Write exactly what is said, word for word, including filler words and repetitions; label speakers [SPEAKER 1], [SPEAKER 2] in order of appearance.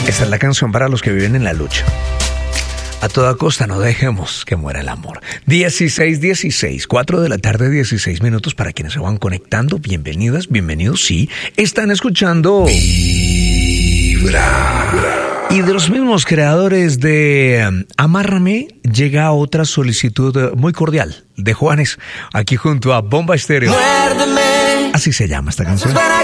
[SPEAKER 1] Esta es la canción para los que viven en la lucha. A toda costa no dejemos que muera el amor. dieciséis dieciséis, cuatro de la tarde, dieciséis minutos para quienes se van conectando. Bienvenidas, bienvenidos, sí. Están escuchando Vibra. Y de los mismos creadores de um, Amárrame llega otra solicitud muy cordial de Juanes, aquí junto a Bomba Estéreo. Muérdeme. Así se llama esta canción.